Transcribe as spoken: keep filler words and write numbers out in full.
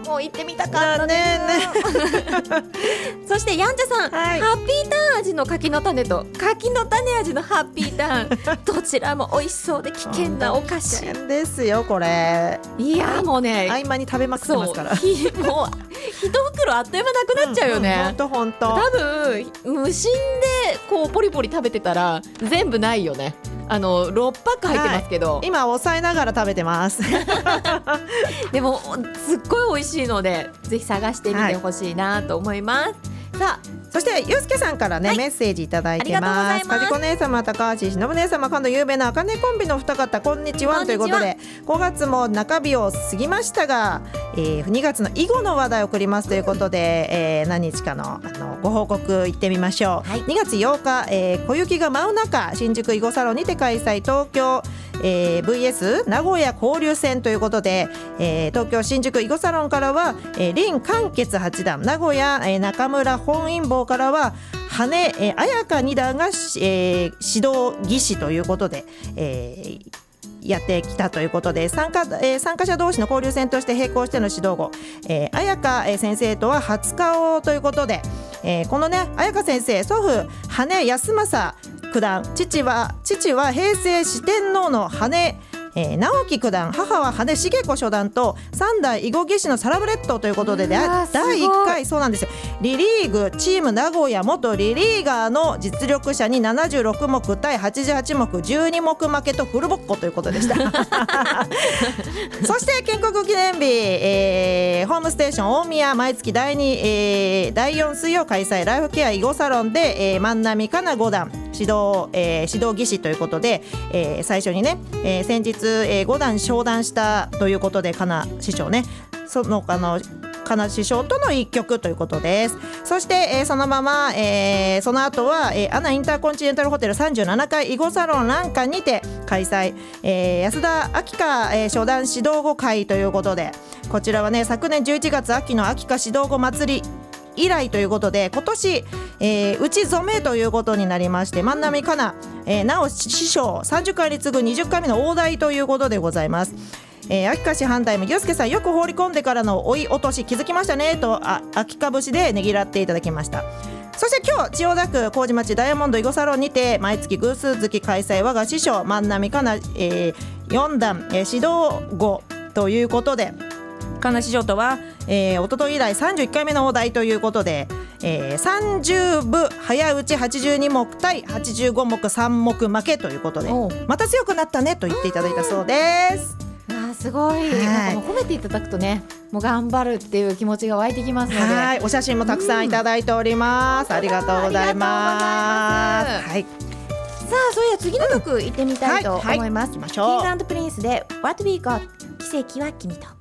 もう行ってみたかったねねそしてやんちゃさん、 はい、 ハッピーターン味の柿の種と柿の種味のハッピーターンどちらも美味しそうで危険なお菓子危険ですよこれ。 いやもうね合間に食べまくってますから。 もう一袋あっという間なくなっちゃうよね。 ほんとほんと。 多分無心でこうポリポリ食べてたら全部ないよね。あのろっパック入ってますけど、 はい、今抑えながら食べてますでもすっごい美味しいのでぜひ探してみてほしいなと思います、はい、さあそしてゆうすけさんからね、はい、メッセージいただいてます。かじこ姉様、高橋しのぶ姉様、関東ゆうべのあかねコンビの二方、こんにちはということで、ごがつも中日を過ぎましたが、えー、にがつの囲碁の話題を送りますということで、えー、何日か の, あのご報告いってみましょう、はい、にがつようか、えー、小雪が舞う中新宿囲碁サロンにて開催、東京えー、ブイエス 名古屋交流戦ということで、えー、東京新宿囲碁サロンからは、えー、林漢傑八段、名古屋、えー、中村本因坊からは羽根、えー、彩香二段が、えー、指導技師ということで、えーやってきたということで、参加、えー、参加者同士の交流戦として並行しての指導後、えー、彩香先生とは初顔ということで、えー、このね彩香先生、祖父羽根康政九段、父は父は平成四天王の羽根えー、直樹九段、母は羽根茂子初段と三代囲碁技師のサラブレッドということで、だいいっかい、そうなんですよ、リリーグチーム名古屋元リリーガーの実力者にななじゅうろくもく対はちじゅうはちもく、じゅうにもく負けとフルボッコということでしたそして建国記念日、えー、ホームステーション大宮、毎月だいに、えー、だいよん水曜開催、ライフケア囲碁サロンで、えー、万波かな五段指導、えー、指導技師ということで、えー、最初にね、えー、先日、えー、ご段昇段したということで、かな師匠ね、そのあのかな師匠との一局ということです。そして、えー、そのまま、えー、その後は、えー、アナインターコンチネンタルホテルさんじゅうななかい囲碁サロン蘭華にて開催、えー、安田明香、えー、初段指導後会ということで、こちらはね昨年じゅういちがつ秋の秋香指導後祭り以来ということで、今年、えー、打ち初めということになりまして、万波かな、えー、なお師匠さんじゅっかいに次ぐにじゅっかいめの大台ということでございます。えー、秋香師範代もゆうすけさんよく放り込んでからの追い落とし気づきましたねと、あ秋香節でねぎらっていただきました。そして今日千代田区麹町ダイヤモンド囲碁サロンにて毎月偶数月開催、我が師匠万波かな、えー、よん段、えー、指導後ということで、かな師匠とは、えー、おととい以来さんじゅういっかいめの大台ということで、えー、さんじゅうぶ早打ちはちじゅうにもく対はちじゅうごもくさんもく負けということで、また強くなったねと言っていただいたそうです。 あすごい、はい、なんかもう褒めていただくとね、もう頑張るっていう気持ちが湧いてきますので、 はい、お写真もたくさんいただいております、うん、ありがとうございます。はい、 さあそれでは次の曲行ってみたいと思います、 うんはいはい、行きましょう。 King&Prince で What We Got 奇跡は君と。